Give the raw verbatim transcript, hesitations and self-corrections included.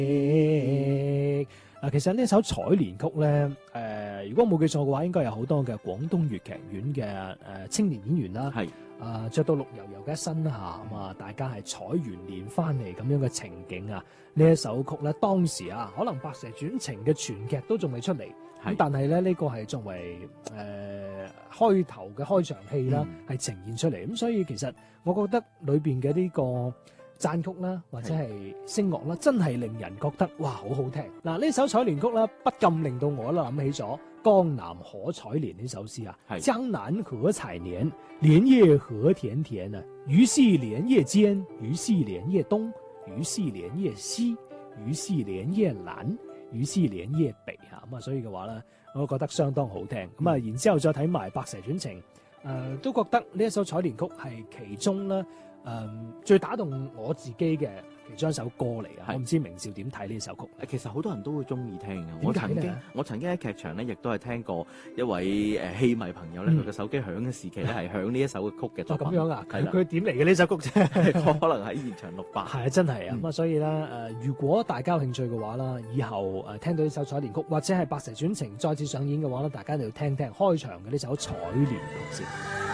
啊，其實呢首采蓮曲咧，誒、呃，如果冇記錯嘅話，應該有好多嘅廣東粵劇院嘅誒、呃、青年演員啦，係啊，着到綠油油嘅一身嚇，咁啊，大家係採完蓮翻嚟咁樣嘅情景啊，呢一首曲咧，當時啊，可能《白蛇傳情》嘅全劇都仲未出嚟，咁但係咧呢、這個係作為誒、呃、開頭嘅開場戲啦，係、嗯、呈現出嚟，咁所以其實我覺得裏邊嘅呢個讚曲啦，或者係聲樂啦，真係令人覺得哇，好好聽。嗱，呢首采蓮曲啦，不禁令到我啦諗起咗江南可採蓮呢首詩啊。江南可採蓮，蓮葉何田田啊，魚戲蓮葉間，魚戲蓮葉東，魚戲蓮葉西，魚戲蓮葉南，魚戲蓮葉北啊。咁啊，所以嘅話咧，我覺得相當好聽。咁、嗯、啊，然之後再睇埋《白蛇傳情》，誒、呃，都覺得呢一首采蓮曲係其中咧。誒、嗯，最打動我自己嘅其中一首歌嚟啊！我唔知明少點睇呢首曲。 其實好多人都會中意聽嘅。我曾經我曾經喺劇場咧，亦都係聽過一位誒戲迷朋友咧，佢、嗯、嘅手機響嘅時期咧係響呢一首曲嘅作品。 咁、哦、樣啊？係佢點嚟嘅呢首曲啫？ 可能喺現場錄吧。係啊， 真係啊！咁、嗯、啊，所以咧誒、呃，如果大家有興趣嘅話啦，以後誒、呃、聽到呢首采蓮曲，或者係《白蛇傳情》再次上演嘅話咧，大家就要聽聽開場嘅呢首采蓮曲先。